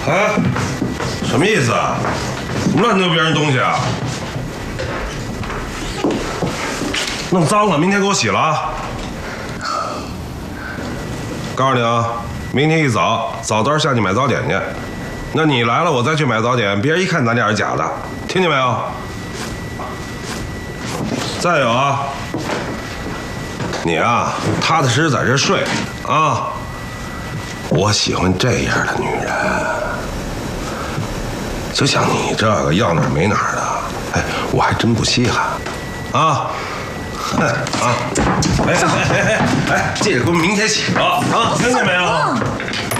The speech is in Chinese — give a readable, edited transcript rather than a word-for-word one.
啊？什么意思啊？乱丢别人东西啊？弄脏了，明天给我洗了啊！告诉你啊，明天一早早单下去买早点去。那你来了，我再去买早点，别人一看咱俩是假的，听见没有？再有啊，你啊，踏踏实实在这睡啊。我喜欢这样的女人，就像你这个要哪儿没哪儿的，哎，我还真不稀罕啊。啊！哎，记得给我明天洗了啊，听见没有？